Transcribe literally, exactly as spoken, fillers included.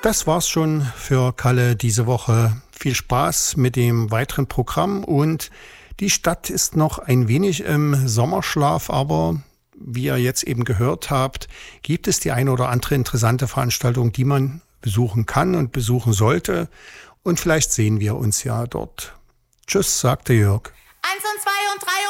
Das war's schon für Kalle diese Woche. Viel Spaß mit dem weiteren Programm und die Stadt ist noch ein wenig im Sommerschlaf, aber wie ihr jetzt eben gehört habt, gibt es die eine oder andere interessante Veranstaltung, die man besuchen kann und besuchen sollte und vielleicht sehen wir uns ja dort. Tschüss, sagte Jörg.